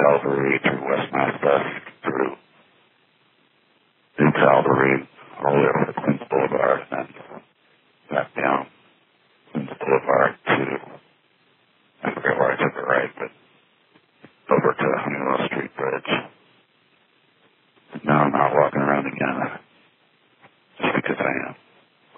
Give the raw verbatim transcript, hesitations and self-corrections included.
Calvary through West Manifest, through New Calvary, all the way over to Queens Boulevard, and then back down Queens Boulevard to, I forget where I took it right, but